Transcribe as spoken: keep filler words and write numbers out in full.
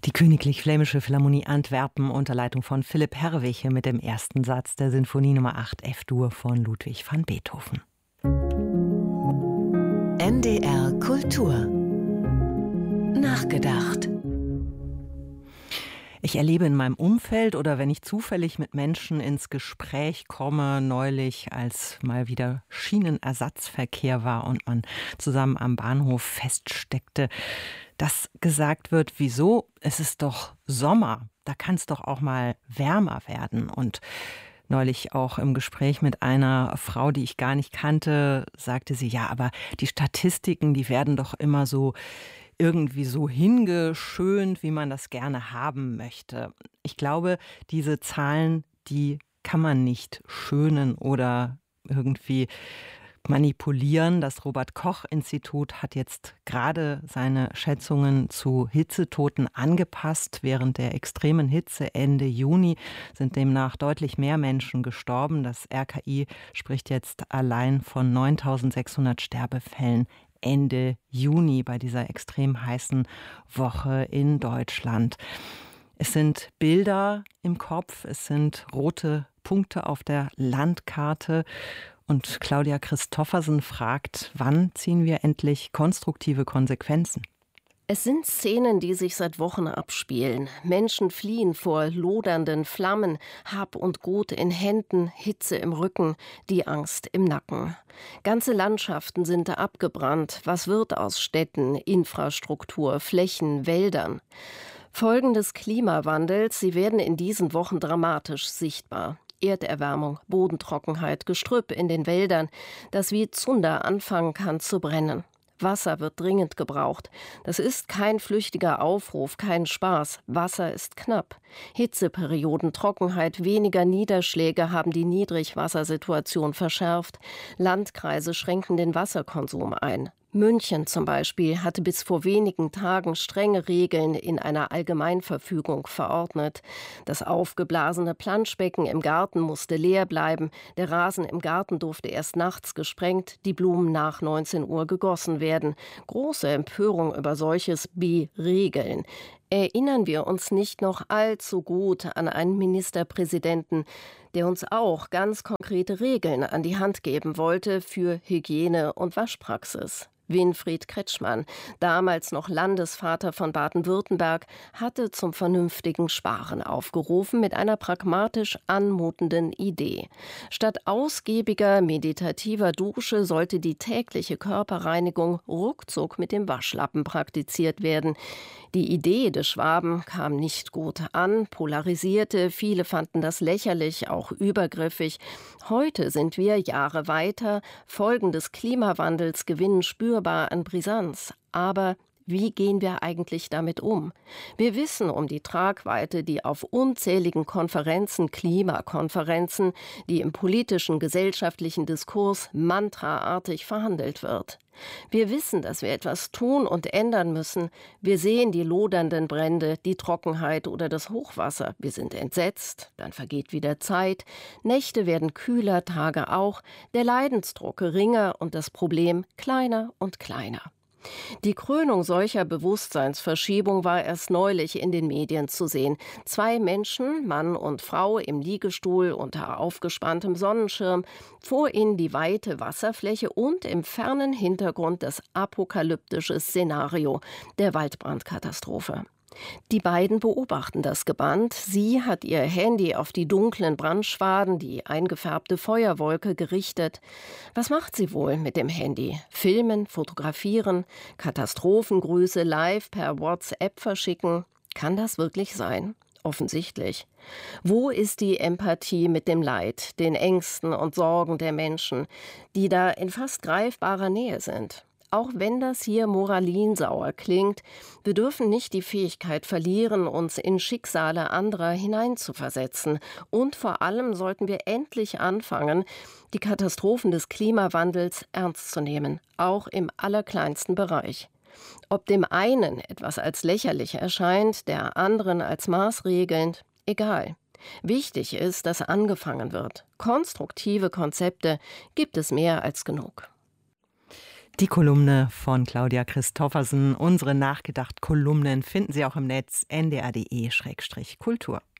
Die Königlich Flämische Philharmonie Antwerpen unter Leitung von Philipp Herrwig mit dem ersten Satz der Sinfonie Nummer acht F-Dur von Ludwig van Beethoven. N D R Kultur Nachgedacht. Ich erlebe in meinem Umfeld oder wenn ich zufällig mit Menschen ins Gespräch komme, neulich, als mal wieder Schienenersatzverkehr war und man zusammen am Bahnhof feststeckte, dass gesagt wird, wieso? Es ist doch Sommer, da kann es doch auch mal wärmer werden. Und neulich auch im Gespräch mit einer Frau, die ich gar nicht kannte, sagte sie, ja, aber die Statistiken, die werden doch immer so irgendwie so hingeschönt, wie man das gerne haben möchte. Ich glaube, diese Zahlen, die kann man nicht schönen oder irgendwie manipulieren. Das Robert-Koch-Institut hat jetzt gerade seine Schätzungen zu Hitzetoten angepasst. Während der extremen Hitze Ende Juni sind demnach deutlich mehr Menschen gestorben. Das R K I spricht jetzt allein von neuntausendsechshundert Sterbefällen Ende Juni bei dieser extrem heißen Woche in Deutschland. Es sind Bilder im Kopf, es sind rote Punkte auf der Landkarte. Und Claudia Christoffersen fragt, wann ziehen wir endlich konstruktive Konsequenzen? Es sind Szenen, die sich seit Wochen abspielen. Menschen fliehen vor lodernden Flammen, Hab und Gut in Händen, Hitze im Rücken, die Angst im Nacken. Ganze Landschaften sind abgebrannt. Was wird aus Städten, Infrastruktur, Flächen, Wäldern? Folgen des Klimawandels, sie werden in diesen Wochen dramatisch sichtbar. Erderwärmung, Bodentrockenheit, Gestrüpp in den Wäldern, das wie Zunder anfangen kann zu brennen. Wasser wird dringend gebraucht. Das ist kein flüchtiger Aufruf, kein Spaß. Wasser ist knapp. Hitzeperioden, Trockenheit, weniger Niederschläge haben die Niedrigwassersituation verschärft. Landkreise schränken den Wasserkonsum ein. München zum Beispiel hatte bis vor wenigen Tagen strenge Regeln in einer Allgemeinverfügung verordnet. Das aufgeblasene Planschbecken im Garten musste leer bleiben, der Rasen im Garten durfte erst nachts gesprengt, die Blumen nach neunzehn Uhr gegossen werden. Große Empörung über solches Be-Regeln. Erinnern wir uns nicht noch allzu gut an einen Ministerpräsidenten, der uns auch ganz konkrete Regeln an die Hand geben wollte für Hygiene und Waschpraxis. Winfried Kretschmann, damals noch Landesvater von Baden-Württemberg, hatte zum vernünftigen Sparen aufgerufen mit einer pragmatisch anmutenden Idee. Statt ausgiebiger meditativer Dusche sollte die tägliche Körperreinigung ruckzuck mit dem Waschlappen praktiziert werden. Die Idee des Schwaben kam nicht gut an, polarisierte, viele fanden das lächerlich, auch übergriffig. Heute sind wir Jahre weiter, Folgen des Klimawandels gewinnen spürbar an Brisanz. Aber wie gehen wir eigentlich damit um? Wir wissen um die Tragweite, die auf unzähligen Konferenzen, Klimakonferenzen, die im politischen, gesellschaftlichen Diskurs mantraartig verhandelt wird. Wir wissen, dass wir etwas tun und ändern müssen. Wir sehen die lodernden Brände, die Trockenheit oder das Hochwasser. Wir sind entsetzt, dann vergeht wieder Zeit. Nächte werden kühler, Tage auch. Der Leidensdruck geringer und das Problem kleiner und kleiner. Die Krönung solcher Bewusstseinsverschiebung war erst neulich in den Medien zu sehen. Zwei Menschen, Mann und Frau, im Liegestuhl unter aufgespanntem Sonnenschirm, vor ihnen die weite Wasserfläche und im fernen Hintergrund das apokalyptische Szenario der Waldbrandkatastrophe. Die beiden beobachten das gebannt. Sie hat ihr Handy auf die dunklen Brandschwaden, die eingefärbte Feuerwolke gerichtet. Was macht sie wohl mit dem Handy? Filmen, fotografieren, Katastrophengrüße live per WhatsApp verschicken? Kann das wirklich sein? Offensichtlich. Wo ist die Empathie mit dem Leid, den Ängsten und Sorgen der Menschen, die da in fast greifbarer Nähe sind? Auch wenn das hier moralinsauer klingt, wir dürfen nicht die Fähigkeit verlieren, uns in Schicksale anderer hineinzuversetzen. Und vor allem sollten wir endlich anfangen, die Katastrophen des Klimawandels ernst zu nehmen, auch im allerkleinsten Bereich. Ob dem einen etwas als lächerlich erscheint, der anderen als maßregelnd, egal. Wichtig ist, dass angefangen wird. Konstruktive Konzepte gibt es mehr als genug. Die Kolumne von Claudia Christoffersen. Unsere Nachgedacht-Kolumnen finden Sie auch im Netz n d r punkt d e Schrägstrich Kultur.